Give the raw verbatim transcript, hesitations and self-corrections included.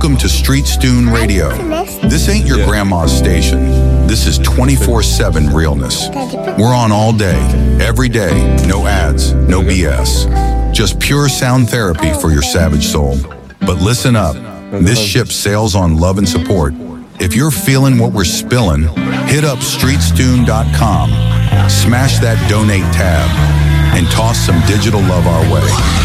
Welcome to Street Stune Radio. This ain't your grandma's station. This is twenty-four seven realness. We're on all day, every day. No ads, no B S. Just pure sound therapy for your savage soul. But listen up. This ship sails on love and support. If you're feeling what we're spilling, hit up street stune dot com, smash that donate tab, and toss some digital love our way.